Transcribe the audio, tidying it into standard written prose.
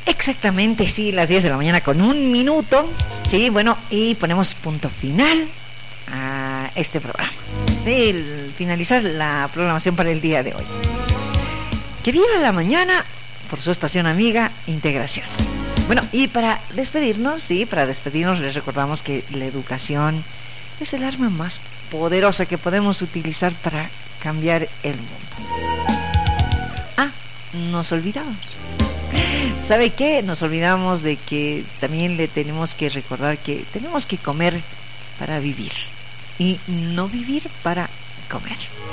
Exactamente, sí, las 10 de la mañana con un minuto. Sí, bueno, y ponemos punto final a este programa. Sí, finalizar la programación para el día de hoy. Que viva la mañana por su estación amiga Integración. Bueno, y para despedirnos, les recordamos que la educación es el arma más poderosa que podemos utilizar para cambiar el mundo. Nos olvidamos. ¿Sabe qué? Nos olvidamos de que también le tenemos que recordar que tenemos que comer para vivir y no vivir para comer.